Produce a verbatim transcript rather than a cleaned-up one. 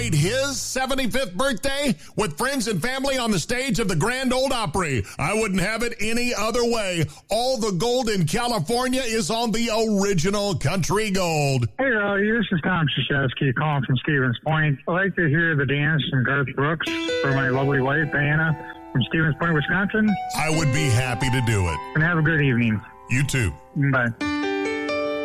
his seventy-fifth birthday with friends and family on the stage of the Grand Ole Opry. I wouldn't have it any other way. All the gold in California is on the original Country Gold. Hey, Rowdy, this is Tom Krzyzewski calling from Stevens Point. I'd like to hear the dance from Garth Brooks for my lovely wife, Diana, from Stevens Point, Wisconsin. I would be happy to do it. And have a good evening. You too. Bye.